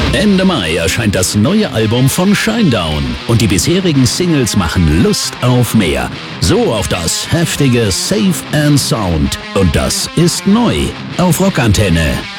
Ende Mai erscheint das neue Album von Shinedown und die bisherigen Singles machen Lust auf mehr. So auf das heftige Safe and Sound. Und das ist neu auf Rockantenne.